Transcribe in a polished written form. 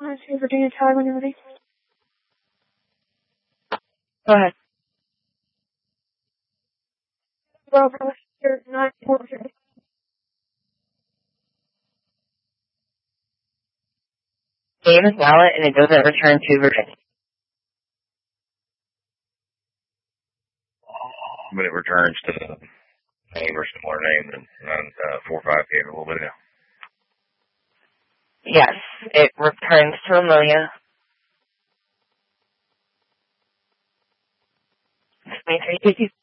to Virginia Tower when you're ready. Go ahead. Well, you're not important. Game is valid and it doesn't return to Virginia. But it returns to the name or similar name than 4-5 gave a little bit ago. Yes, it returns to Amelia. 2350.